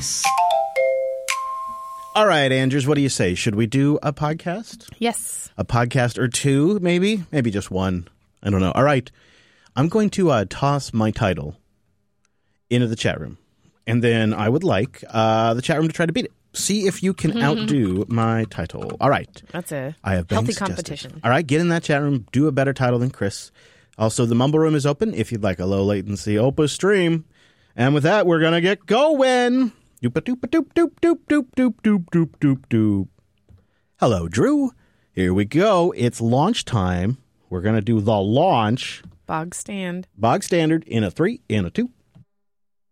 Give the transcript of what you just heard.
Nice. All right, Andrews, what do you say? Should we do a podcast? Yes. A podcast or two, maybe? Maybe just one. I don't know. All right. I'm going to toss my title into the chat room. And then I would like the chat room to try to beat it. See if you can outdo my title. All right. That's a I have healthy suggested. competition. All right, get in that chat room. Do a better title than Chris. Also, the Mumble Room is open if you'd like a low latency Opus stream. And with that, we're going to get going. Doop-a-doop-a-doop-doop-doop-doop-doop-doop-doop. Hello, Drew. Here we go. It's launch time. We're going to do the launch. Bog standard in a 3, in a 2,